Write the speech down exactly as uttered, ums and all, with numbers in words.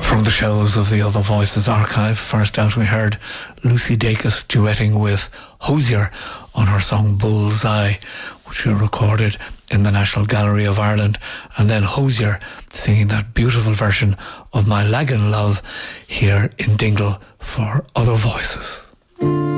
From the shelves of the Other Voices archive, first out we heard Lucy Dacus duetting with Hozier on her song Bullseye, which she recorded in the National Gallery of Ireland, and then Hozier singing that beautiful version of My Lagan Love here in Dingle for Other Voices.